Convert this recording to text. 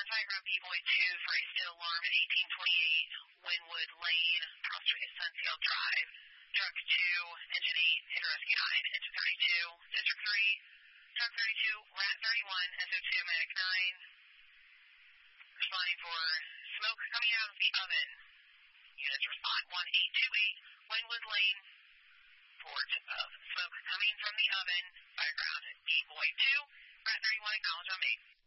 Fireground B-Boy 2 for a still alarm at 1828 Winwood Lane, across from Sunfield Drive. Truck 2, Engine 8, Hit Rescue 9, Engine 32. District 3, Truck 32, Rat 31, SO2 Medic 9. Responding for smoke coming out of the oven. Units respond 1828 Winwood Lane. Report of smoke coming from the oven. Fireground B-Boy 2, Rat 31, acknowledge on me.